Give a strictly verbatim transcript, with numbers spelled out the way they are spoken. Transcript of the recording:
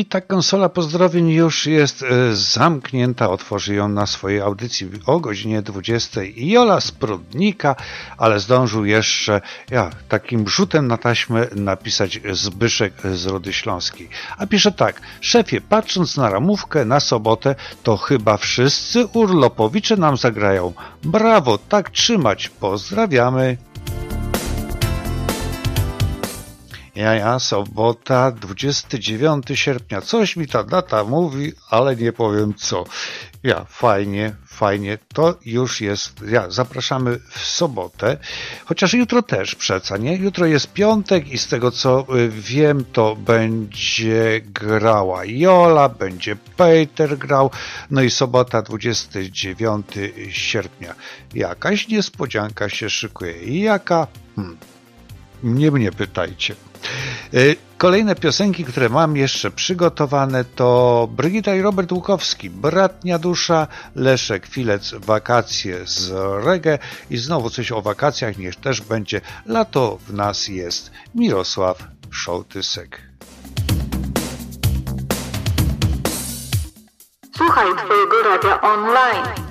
I ta konsola pozdrowień już jest zamknięta. Otworzy ją na swojej audycji o godzinie dwudziestej Jola z Prudnika, ale zdążył jeszcze ja, takim rzutem na taśmę napisać Zbyszek z Rudy Śląskiej. A pisze tak: szefie, patrząc na ramówkę na sobotę, to chyba wszyscy urlopowicze nam zagrają. Brawo, tak trzymać. Pozdrawiamy. Ja, ja, sobota, dwudziestego dziewiątego sierpnia. Coś mi ta data mówi, ale nie powiem co. Ja, fajnie, fajnie. To już jest, ja, zapraszamy w sobotę. Chociaż jutro też przeca, nie? Jutro jest piątek i z tego co wiem, to będzie grała Jola, będzie Peter grał. No i sobota, dwudziestego dziewiątego sierpnia. Jakaś niespodzianka się szykuje. I jaka? Hmm. Nie mnie pytajcie. Kolejne piosenki, które mam jeszcze przygotowane, to Brygida i Robert Łukowski, Bratnia Dusza, Leszek Filec, Wakacje z reggae i znowu coś o wakacjach, niech też będzie Lato w nas jest, Mirosław Szołtysek. Słuchaj twojego radia online.